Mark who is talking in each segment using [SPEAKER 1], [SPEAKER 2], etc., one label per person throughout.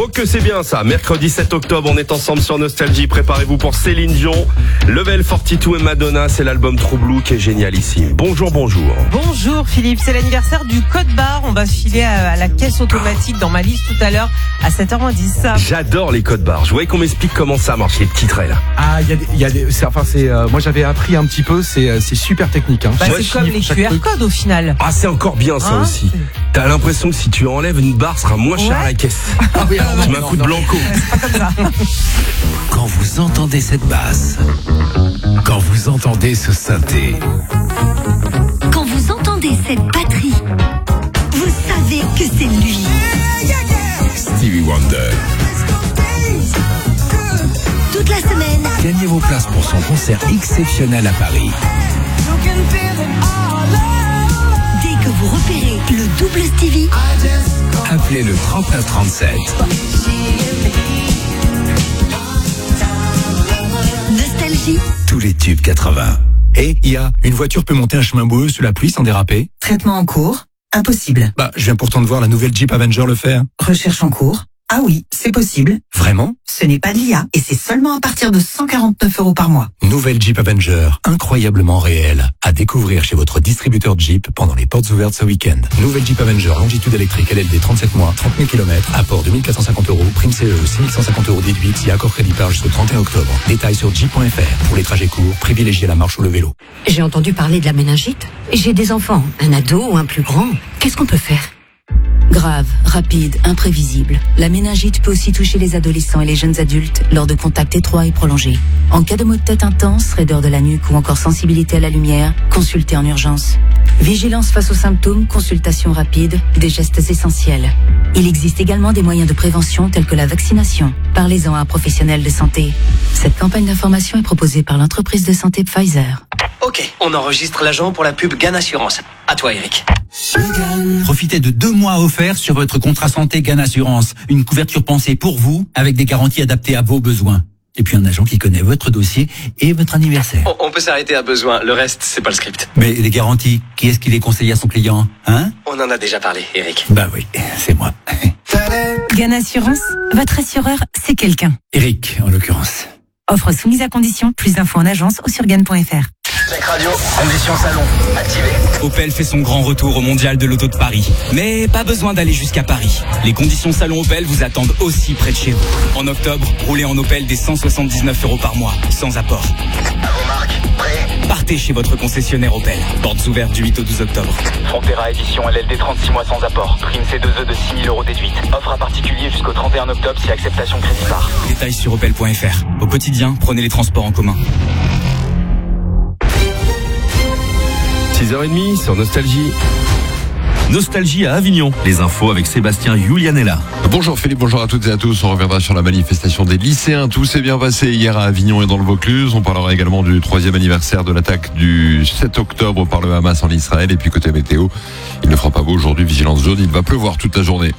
[SPEAKER 1] que c'est bien ça. Mercredi 7 octobre, on est ensemble sur Nostalgie. Préparez-vous pour Céline Dion, Level 42 et Madonna. C'est l'album True Blue qui est génialissime. Bonjour.
[SPEAKER 2] Bonjour Philippe, c'est l'anniversaire du code barre. On va filer à la caisse automatique dans ma liste tout à l'heure à 7h10.
[SPEAKER 1] J'adore les codes barres. Je voulais qu'on m'explique comment ça marche, les petits traits là.
[SPEAKER 3] Ah, moi j'avais appris un petit peu, c'est super technique. Hein.
[SPEAKER 2] C'est comme les QR codes au final.
[SPEAKER 1] Ah, c'est encore bien ça aussi. T'as l'impression que si tu enlèves une barre, sera moins cher à la caisse.
[SPEAKER 3] Ah oui,
[SPEAKER 1] tu m'as un coup de blanco.
[SPEAKER 4] Quand vous entendez cette basse, quand vous entendez ce synthé,
[SPEAKER 5] quand vous entendez cette batterie, vous savez que c'est lui.
[SPEAKER 4] Stevie Wonder.
[SPEAKER 5] Toute la semaine,
[SPEAKER 4] Gagnez vos places pour son concert exceptionnel à Paris.
[SPEAKER 5] dès que vous repérez le double Stevie,
[SPEAKER 4] Appelez le 3937.
[SPEAKER 5] Nostalgie,
[SPEAKER 4] Tous les tubes 80.
[SPEAKER 6] Et une voiture peut monter un chemin boueux sous la pluie sans déraper?
[SPEAKER 7] Traitement en cours? Impossible.
[SPEAKER 6] Je viens pourtant de voir la nouvelle Jeep Avenger le faire.
[SPEAKER 7] Recherche en cours? Ah oui, c'est possible.
[SPEAKER 6] Vraiment?
[SPEAKER 7] Ce n'est pas de l'IA et c'est seulement à partir de 149 € par mois.
[SPEAKER 6] Nouvelle Jeep Avenger, incroyablement réelle. À découvrir chez votre distributeur Jeep pendant les portes ouvertes ce week-end. Nouvelle Jeep Avenger, longitude électrique LLD 37 mois, 30 000 km, apport 2450 €, prime CE 6150 € déduite si accord crédit par jusqu'au 31 octobre. Détails sur jeep.fr. Pour les trajets courts, privilégiez la marche ou le vélo.
[SPEAKER 8] J'ai entendu parler de la méningite. J'ai des enfants, un ado ou un plus grand. Qu'est-ce qu'on peut faire? Grave, rapide, imprévisible. La méningite peut aussi toucher les adolescents et les jeunes adultes lors de contacts étroits et prolongés. En cas de maux de tête intense, raideur de la nuque ou encore sensibilité à la lumière, consultez en urgence. Vigilance face aux symptômes, consultation rapide, des gestes essentiels. Il existe également des moyens de prévention tels que la vaccination. Parlez-en à un professionnel de santé. Cette campagne d'information est proposée par l'entreprise de santé Pfizer.
[SPEAKER 9] Ok, on enregistre l'agent pour la pub GAN Assurance. À toi Eric.
[SPEAKER 10] Profitez de 2 mois offerts sur votre contrat santé GAN Assurance. Une couverture pensée pour vous, avec des garanties adaptées à vos besoins. Et puis un agent qui connaît votre dossier et votre anniversaire.
[SPEAKER 9] On peut s'arrêter à besoin, le reste, c'est pas le script.
[SPEAKER 10] Mais les garanties, qui est-ce qui les conseille à son client, hein?
[SPEAKER 9] On en a déjà parlé, Eric.
[SPEAKER 10] Oui, c'est moi.
[SPEAKER 8] GAN Assurance, votre assureur, c'est quelqu'un.
[SPEAKER 10] Eric, en l'occurrence.
[SPEAKER 8] Offre soumise à condition, plus d'infos en agence ou sur GAN.fr.
[SPEAKER 9] Check radio, condition salon, activé.
[SPEAKER 11] Opel fait son grand retour au mondial de l'auto de Paris. Mais pas besoin d'aller jusqu'à Paris. Les conditions salon Opel vous attendent aussi près de chez vous. En octobre, roulez en Opel des 179 € par mois, sans apport.
[SPEAKER 9] À vos marques, prêt?
[SPEAKER 11] Partez chez votre concessionnaire Opel. Portes ouvertes du 8 au 12 octobre.
[SPEAKER 12] Frontera édition LLD 36 mois sans apport. Prime C2E de 6 000 € déduite. Offre à particulier jusqu'au 31 octobre si acceptation crédit par.
[SPEAKER 11] Détails sur opel.fr. Au quotidien, prenez les transports en commun.
[SPEAKER 1] 6h30 sur Nostalgie.
[SPEAKER 13] Nostalgie à Avignon. Les infos avec Sébastien Julianella.
[SPEAKER 14] Bonjour Philippe, bonjour à toutes et à tous. On reviendra sur la manifestation des lycéens. Tout s'est bien passé hier à Avignon et dans le Vaucluse. On parlera également du 3e anniversaire de l'attaque du 7 octobre par le Hamas en Israël. Et puis côté météo, il ne fera pas beau aujourd'hui, vigilance jaune. Il va pleuvoir toute la journée.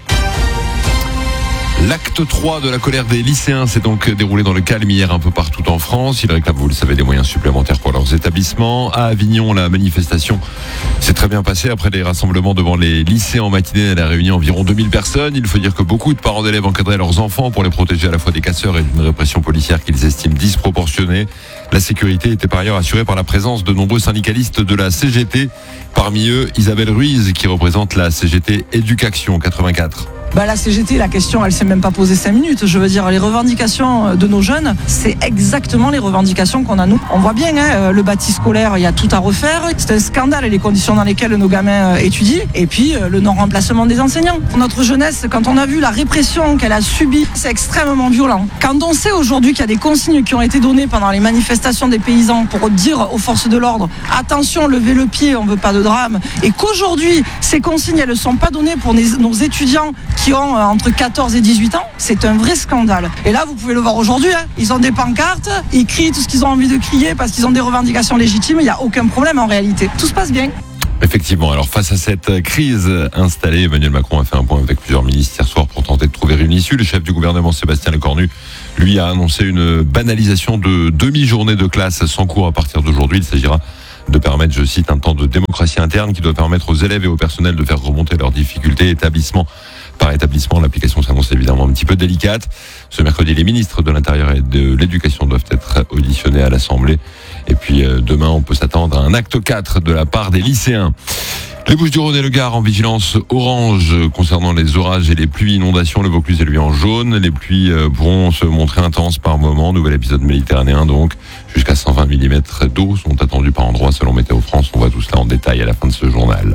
[SPEAKER 14] L'acte 3 de la colère des lycéens s'est donc déroulé dans le calme hier un peu partout en France. Ils réclament, vous le savez, des moyens supplémentaires pour leurs établissements. À Avignon, la manifestation s'est très bien passée. Après les rassemblements devant les lycées en matinée, elle a réuni environ 2000 personnes. Il faut dire que beaucoup de parents d'élèves encadraient leurs enfants pour les protéger à la fois des casseurs et d'une répression policière qu'ils estiment disproportionnée. La sécurité était par ailleurs assurée par la présence de nombreux syndicalistes de la CGT. Parmi eux, Isabelle Ruiz, qui représente la CGT Éducation 84.
[SPEAKER 15] La CGT, la question, elle s'est même pas posée 5 minutes. Je veux dire, les revendications de nos jeunes, c'est exactement les revendications qu'on a nous. On voit bien, le bâti scolaire, il y a tout à refaire. C'est un scandale les conditions dans lesquelles nos gamins étudient. Et puis, le non-remplacement des enseignants. Notre jeunesse, quand on a vu la répression qu'elle a subie, c'est extrêmement violent. Quand on sait aujourd'hui qu'il y a des consignes qui ont été données pendant les manifestations des paysans pour dire aux forces de l'ordre, attention, levez le pied, on veut pas de drame. Et qu'aujourd'hui, ces consignes, elles ne sont pas données pour nos étudiants qui ont entre 14 et 18 ans, c'est un vrai scandale. Et là, vous pouvez le voir aujourd'hui, ils ont des pancartes, ils crient tout ce qu'ils ont envie de crier parce qu'ils ont des revendications légitimes, il n'y a aucun problème en réalité. Tout se passe bien.
[SPEAKER 14] Effectivement, alors face à cette crise installée, Emmanuel Macron a fait un point avec plusieurs ministres hier soir pour tenter de trouver une issue. Le chef du gouvernement, Sébastien Lecornu, lui a annoncé une banalisation de demi-journée de classe sans cours à partir d'aujourd'hui. Il s'agira de permettre, je cite, un temps de démocratie interne qui doit permettre aux élèves et au personnel de faire remonter leurs difficultés. Établissement par par établissement. L'application s'annonce évidemment un petit peu délicate. Ce mercredi, les ministres de l'Intérieur et de l'Éducation doivent être auditionnés à l'Assemblée. Et puis demain, on peut s'attendre à un acte 4 de la part des lycéens. Les Bouches-du-Rhône et le Gard en vigilance orange concernant les orages et les pluies inondations. Le Vaucluse est lui en jaune. Les pluies pourront se montrer intenses par moment. Nouvel épisode méditerranéen donc. Jusqu'à 120 mm d'eau sont attendus par endroits selon Météo France. On voit tout cela en détail à la fin de ce journal.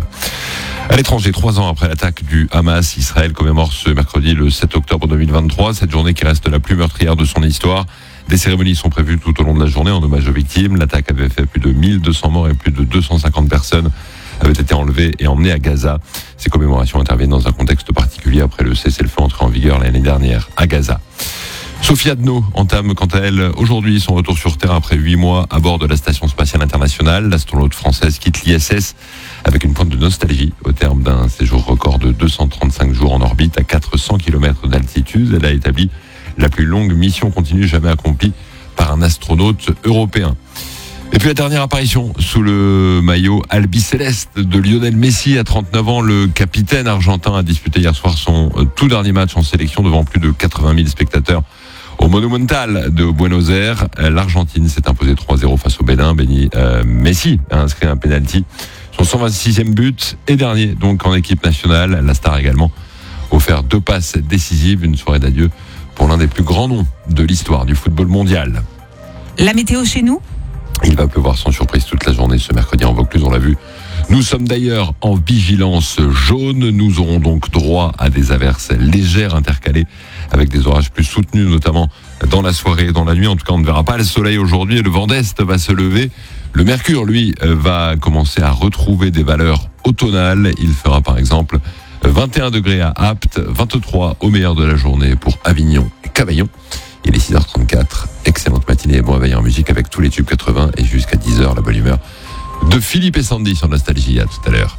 [SPEAKER 14] À l'étranger, 3 ans après l'attaque du Hamas, Israël commémore ce mercredi le 7 octobre 2023. Cette journée qui reste la plus meurtrière de son histoire. Des cérémonies sont prévues tout au long de la journée en hommage aux victimes. L'attaque avait fait plus de 1200 morts et plus de 250 personnes avaient été enlevées et emmenées à Gaza. Ces commémorations interviennent dans un contexte particulier après le cessez-le-feu entré en vigueur l'année dernière à Gaza. Sophie Adno entame quant à elle aujourd'hui son retour sur Terre après 8 mois à bord de la Station Spatiale Internationale. L'astronaute française quitte l'ISS avec une pointe de nostalgie au terme d'un séjour record de 235 jours en orbite à 400 km d'altitude. Elle a établi la plus longue mission continue jamais accomplie par un astronaute européen. Et puis la dernière apparition sous le maillot albicéleste de Lionel Messi à 39 ans. Le capitaine argentin a disputé hier soir son tout dernier match en sélection devant plus de 80 000 spectateurs au Monumental de Buenos Aires. L'Argentine s'est imposée 3-0 face au Bénin. Messi a inscrit un penalty, son 126e but et dernier donc en équipe nationale. La star a également offert 2 passes décisives, une soirée d'adieu pour l'un des plus grands noms de l'histoire du football mondial.
[SPEAKER 2] La météo chez nous ?
[SPEAKER 14] Il va pleuvoir sans surprise toute la journée ce mercredi en Vaucluse, on l'a vu. Nous sommes d'ailleurs en vigilance jaune. Nous aurons donc droit à des averses légères intercalées avec des orages plus soutenus, notamment dans la soirée et dans la nuit. En tout cas, on ne verra pas le soleil aujourd'hui et le vent d'est va se lever. Le mercure, lui, va commencer à retrouver des valeurs automnales. Il fera par exemple 21 degrés à Apt, 23 au meilleur de la journée pour Avignon et Cavaillon. Il est 6h34, excellente matinée et bon réveil en musique avec tous les tubes 80 et jusqu'à 10h la bonne humeur de Philippe et Sandy sur Nostalgie. À tout à l'heure.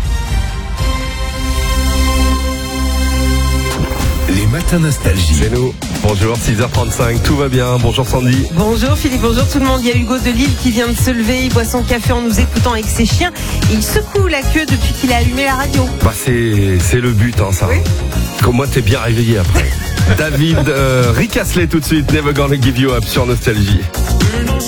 [SPEAKER 4] Les matins Nostalgie.
[SPEAKER 1] C'est nous. Bonjour, 6h35, tout va bien. Bonjour Sandy.
[SPEAKER 2] Bonjour Philippe, bonjour tout le monde. Il y a Hugo de Lille qui vient de se lever. Il boit son café en nous écoutant avec ses chiens. Il secoue la queue depuis qu'il a allumé la radio.
[SPEAKER 1] C'est le but, ça. Oui. Comme moi, t'es bien réveillé après. David Rick Astley tout de suite. Never Gonna Give You Up sur Nostalgie.